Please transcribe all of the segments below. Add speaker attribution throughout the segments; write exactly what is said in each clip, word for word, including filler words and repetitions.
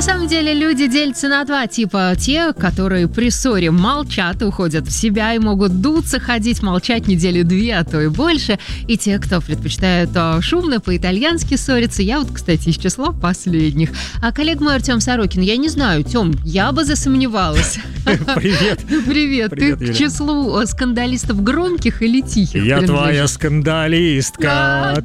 Speaker 1: самом деле люди делятся на два типа. Те, которые при ссоре молчат, уходят в себя и могут дуться, ходить, молчать недели две, а то и больше. И те, кто предпочитают а, шумно, по-итальянски ссориться. Я вот, кстати, из числа последних. А коллега мой Артем Сорокин, я не знаю, Тем, я бы засомневалась.
Speaker 2: Привет.
Speaker 1: Привет. Ты к числу скандалистов громких или тихих?
Speaker 2: Я твоя скандалистка.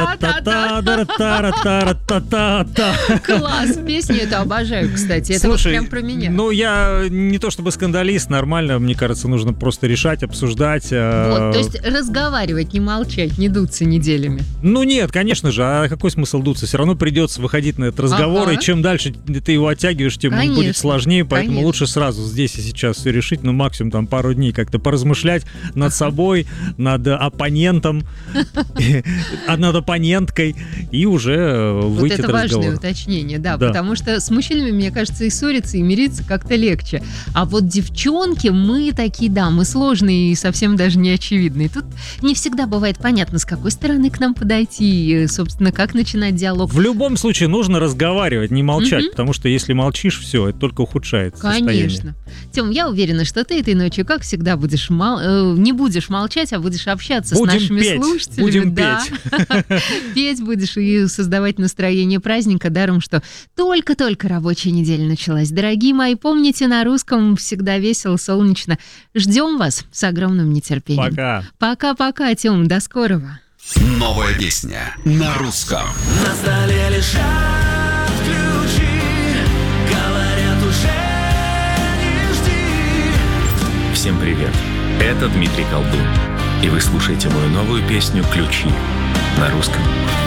Speaker 1: Класс, песню эту обожаю, кстати. Это вот прям про меня.
Speaker 2: Ну, я не то чтобы скандалист, нормально, мне кажется, нужно просто решать, обсуждать.
Speaker 1: Вот, то есть разговаривать, не молчать, не дуться неделями.
Speaker 2: Ну нет, конечно же, а какой смысл дуться? Все равно придется выходить на этот разговор, ага. И чем дальше ты его оттягиваешь, тем конечно, будет сложнее, поэтому конечно. Лучше сразу здесь и сейчас все решить, ну максимум там пару дней как-то поразмышлять над собой, над оппонентом, над оппоненткой и уже выйти на разговор.
Speaker 1: Это важное уточнение, да, потому что с мужчинами, мне кажется, и ссориться, и мириться как-то легче. А вот девчонки, мы такие, да, мы сложные и совсем даже не очевидные. Тут не всегда бывает понятно, с какой стороны к нам подойти, и, собственно, как начинать диалог.
Speaker 2: В любом случае нужно разговаривать, не молчать, mm-hmm. потому что если молчишь, все, это только ухудшает состояние.
Speaker 1: Конечно. Тем, я уверена, что ты этой ночью, как всегда, будешь мол... э, не будешь молчать, а будешь общаться
Speaker 2: будем
Speaker 1: с нашими
Speaker 2: петь.
Speaker 1: слушателями.
Speaker 2: Будем
Speaker 1: да.
Speaker 2: петь.
Speaker 1: Петь будешь и создавать настроение праздника, даром, что только-только рабочая неделя началась. Дорогие мои, помните, на русском всегда весело, солнечно. Ждем вас с огромным нетерпением.
Speaker 2: Пока.
Speaker 1: Пока-пока, Тём, до скорого.
Speaker 3: Новая песня на русском.
Speaker 4: На столе лежат ключи, говорят, уже не жди.
Speaker 5: Всем привет, это Дмитрий Колдун, и вы слушаете мою новую песню «Ключи» на русском.